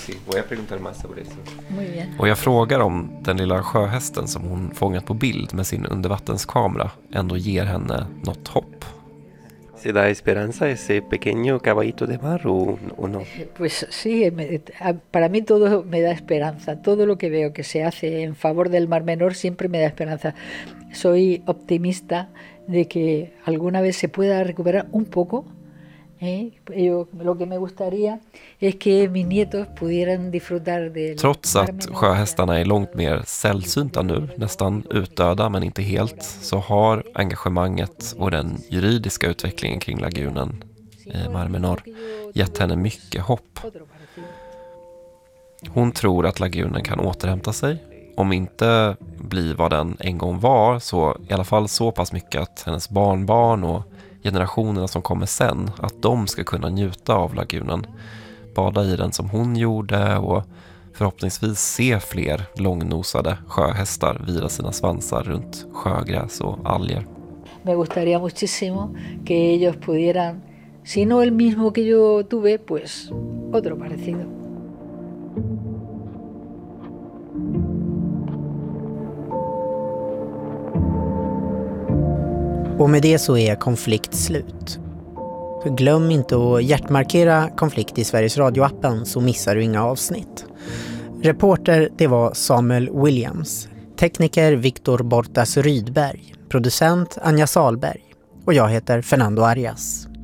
sí. Voy a preguntar más sobre eso. Muy bien. Och jag frågar om den lilla sjöhästen som hon fångat på bild med sin undervattenskamera ändå ger henne något hopp. ¿Se da esperanza ese pequeño caballito de mar o no? Pues sí, para mí todo me da esperanza. Todo lo que veo que se hace en favor del Mar Menor siempre me da esperanza. Soy optimista de que alguna vez se pueda recuperar un poco. Lo que me gustaría es que mis nietos pudieran disfrutar del Trots att sjöhästarna är långt mer sällsynta nu, nästan utdöda men inte helt, så har engagemanget och den juridiska utvecklingen kring lagunen Mar Menor gett henne mycket hopp. Hon tror att lagunen kan återhämta sig, om inte bli vad den en gång var, så i alla fall så pass mycket att hennes barnbarn och generationerna som kommer sen, att de ska kunna njuta av lagunen, bada i den som hon gjorde och förhoppningsvis se fler långnosade sjöhästar vila sina svansar runt sjögräs och alger. Me gustaría muchísimo que ellos pudieran, si no el mismo que yo tuve, pues otro parecido. Och med det så är konflikt slut. Så glöm inte att hjärtmarkera konflikt i Sveriges Radio-appen så missar du inga avsnitt. Reporter det var Samuel Williams. Tekniker Viktor Bortas Rydberg. Producent Anja Salberg. Och jag heter Fernando Arias.